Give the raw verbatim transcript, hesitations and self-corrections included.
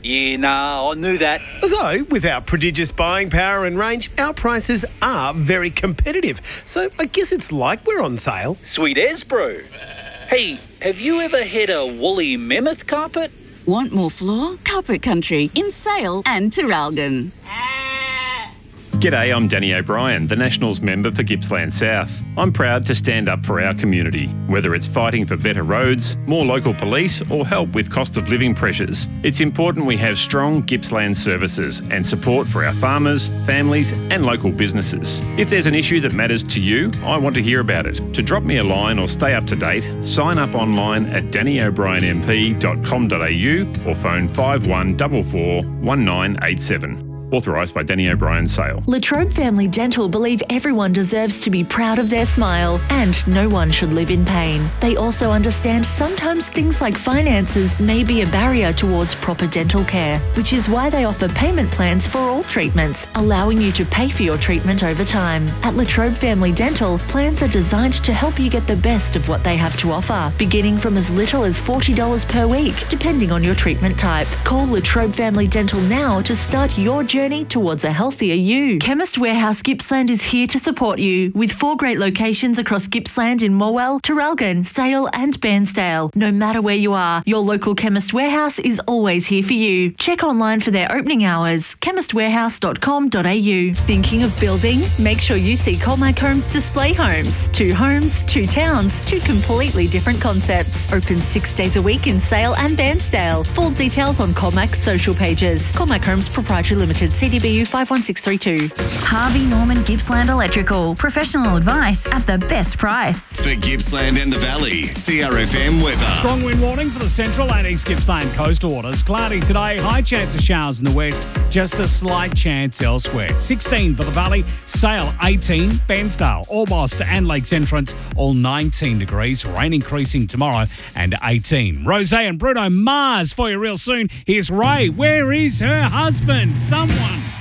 Yeah, nah, I knew that. Although, with our prodigious buying power and range, our prices are very competitive. So I guess it's like we're on sale. Sweet as, bro. Hey, have you ever had a woolly mammoth carpet? Want more floor? Carpet Country in Sale and Terralgan. G'day, I'm Danny O'Brien, the Nationals member for Gippsland South. I'm proud to stand up for our community, whether it's fighting for better roads, more local police, or help with cost of living pressures. It's important we have strong Gippsland services and support for our farmers, families, and local businesses. If there's an issue that matters to you, I want to hear about it. To drop me a line or stay up to date, sign up online at danny o'brien m p dot com dot a u or phone five one four four one nine eight seven. Authorised by Danny O'Brien Sale. Latrobe Family Dental believe everyone deserves to be proud of their smile and no one should live in pain. They also understand sometimes things like finances may be a barrier towards proper dental care, which is why they offer payment plans for all treatments, allowing you to pay for your treatment over time. At Latrobe Family Dental, plans are designed to help you get the best of what they have to offer, beginning from as little as forty dollars per week, depending on your treatment type. Call Latrobe Family Dental now to start your journey towards a healthier you. Chemist Warehouse Gippsland is here to support you with four great locations across Gippsland in Morwell, Terralgan, Sale and Bairnsdale. No matter where you are, your local Chemist Warehouse is always here for you. Check online for their opening hours, chemist warehouse dot com dot a u. Thinking of building? Make sure you see Colmac Homes Display Homes. Two homes, two towns, two completely different concepts. Open six days a week in Sale and Bairnsdale. Full details on Colmac's social pages. Colmac Homes Proprietary Limited, C D B U five one six three two. Harvey Norman Gippsland Electrical. Professional advice at the best price. For Gippsland and the Valley, C R F M weather. Strong wind warning for the central and east Gippsland coastal waters. Cloudy today, high chance of showers in the west, just a slight chance elsewhere. sixteen for the Valley, Sale eighteen, Bairnsdale, Orbost and Lakes Entrance all nineteen degrees. Rain increasing tomorrow and eighteen. Rose and Bruno Mars for you real soon. Here's Ray. Where is her husband? Someone.